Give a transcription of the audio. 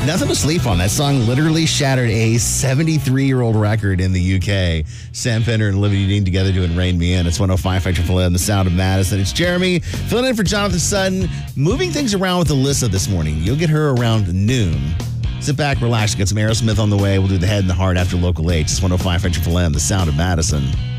Nothing to sleep on. That song literally shattered a 73-year-old record in the UK. Sam Fender and Olivia Dean together doing Rain Me In. It's 105 Factor and the Sound of Madison. It's Jeremy filling in for Jonathan Sutton, moving things around with Alyssa this morning. You'll get her around noon. Sit back, relax, get some Aerosmith on the way. We'll do the head and the heart after Local 8. It's 105 Factor the Sound of Madison.